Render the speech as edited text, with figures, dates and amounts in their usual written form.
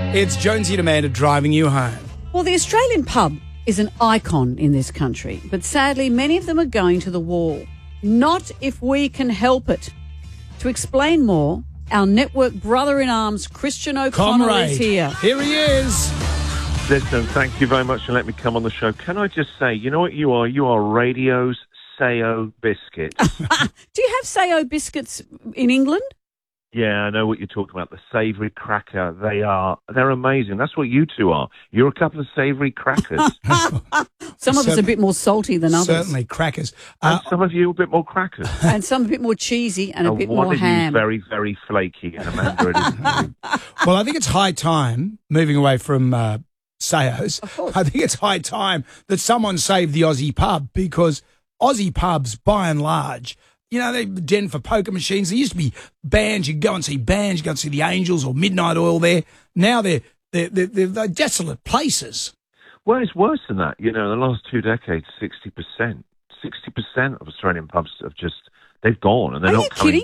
It's Jonesy and Amanda driving you home. Well, the Australian pub is an icon in this country, but sadly many of them are going to the wall. Not if we can help it. To explain more, our network brother-in-arms, Christian O'Connell, is here. Here he is. Listen, thank you very much for letting me come on the show. Can I just say, you know what you are? You are radio's Sayo biscuits. Do you have Sayo biscuits in England? Yeah, I know what you're talking about. The savoury cracker. They're amazing. That's what you two are. You're a couple of savoury crackers. Some of us are a bit more salty than others. Certainly, crackers. And some of you a bit more crackers. And some a bit more cheesy and a bit more ham. One of you very, very flaky, and Amanda, it isn't you. Well, I think it's high time, moving away from Sayos, Of course. I think it's high time that someone saved the Aussie pub, because Aussie pubs, by and large, you know, they're den for poker machines. There used to be bands. You'd go and see bands. You'd go and see the Angels or Midnight Oil there. Now they're desolate places. Well, it's worse than that. You know, in the last 2 decades, 60% of Australian pubs have they've gone, and they're Are not you coming kidding?